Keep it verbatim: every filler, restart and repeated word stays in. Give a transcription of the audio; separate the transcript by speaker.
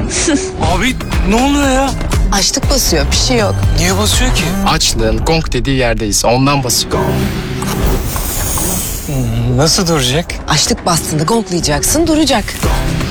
Speaker 1: Abi ne oluyor ya?
Speaker 2: Açlık basıyor, bir şey yok.
Speaker 1: Niye basıyor ki?
Speaker 3: Açlığın gong dediği yerdeyiz. Ondan basıyor.
Speaker 1: Nasıl duracak?
Speaker 2: Açlık bastığında gonklayacaksın, duracak.